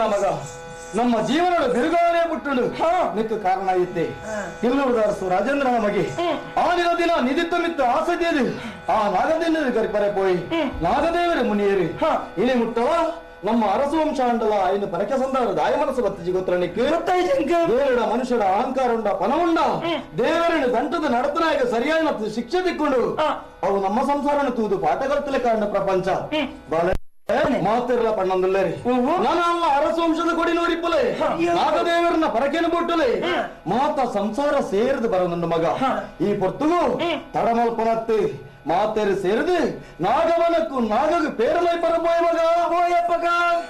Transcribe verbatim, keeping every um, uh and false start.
ಮಗ ನಮ್ಮ ಜೀವನದ ಬಿರುಗಾಳೆ ಬಿಟ್ಟು ನಿಕ್ಕ ಕಾರಣ ಇದ್ದೆ ಇಲ್ಲುವುದಾರಸು ರಾಜೇಂದ್ರ ನಮಗೆ ಆ ದಿನ ದಿನ ನಿಧಿತ್ತ ಮಿತ್ತ ಆಸಕ್ತಿಯದು ಆ ನಾಗದೇವ ಕರಿಪರೆ ಪೋಯಿ ನಾಗದೇವರ ಮುನಿಯರು ಇನಿ ಮುಟ್ಟವ ನಮ್ಮ ಅರಸು ವಂಶ ಅಂಡಲ ಇನ್ನು ಪರಕೆ ಸಂದಾರ ದಾಯ ಮನಸ್ಸು ಬತ್ತಿಜಿ ಗೊತ್ತರಣಿಕ್ಕೆ ದೇವರ ಮನುಷ್ಯರ ಅಹಂಕಾರ ಉಂಡ ಪನ ಉಂಡ ದೇವರನ್ನು ದಂಟದ ನಡತನಾಗ ಸರಿಯಾದ ಶಿಕ್ಷೆ ತಿಕ್ಕೊಂಡು ಅವು ನಮ್ಮ ಸಂಸಾರನ ತೂದು ಪಾಠ ಕಲ್ತಲೆ ಕಾರಣ ಪ್ರಪಂಚ ಬಾಳ ಮಾತಿರಲ್ಲ ಪಣ್ಣಂದಲ್ಲರಿ ನಾನು ಅಲ್ಲ ಅರಸು ವಂಶದ ಕೊಡಿ ನೋಡಿಪ್ಪಲೆ ನಾಗದೇವರನ್ನ ಪರಕೆನ ಬಿಟ್ಟಲೆ ಮಾತ ಸಂಸಾರ ಸೇರಿದು ಬರೋ ನನ್ನ ಮಗ ಈ ಪೊರ್ತುಗು ತಡಮಲ್ಪನತ್ತೆ ಮಾತೇರು ಸೇರಿದು ನಾಗವನಕ್ಕೂ ನಾಗಗೂ ಪೇರಲೈ ಪರಬೋಯ ಮಗ